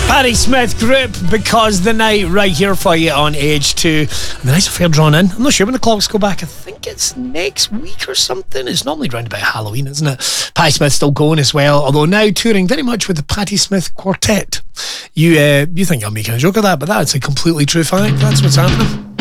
Patti Smith Group, Because the Night, right here for you on Age 2. And the nights are fair drawn in. I'm not sure when the clocks go back. I think it's next week or something. It's normally round about Halloween, isn't it? Patti Smith's still going as well, although now touring very much with the Patti Smith Quartet. You think I'm making a joke of that, but that's a completely true fact. That's what's happening.